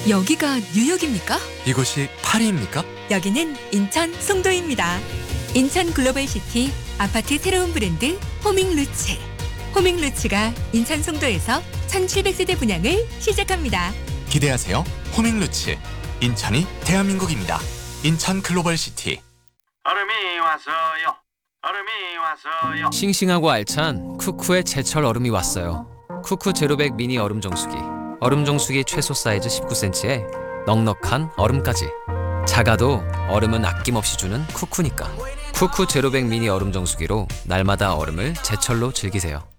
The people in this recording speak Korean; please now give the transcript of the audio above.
여기가 뉴욕입니까? 이곳이 파리입니까? 여기는 인천 송도입니다. 인천 글로벌시티 아파트 새로운 브랜드 호밍루츠. 호밍루츠가 인천 송도에서 1700세대 분양을 시작합니다. 기대하세요. 호밍루츠. 인천이 대한민국입니다. 인천 글로벌시티. 얼음이 왔어요. 얼음이 왔어요. 싱싱하고 알찬 쿠쿠의 제철 얼음이 왔어요. 쿠쿠 제로백 미니 얼음 정수기. 얼음 정수기 최소 사이즈 19cm에 넉넉한 얼음까지. 작아도 얼음은 아낌없이 주는 쿠쿠니까. 쿠쿠 제로백 미니 얼음 정수기로 날마다 얼음을 제철로 즐기세요.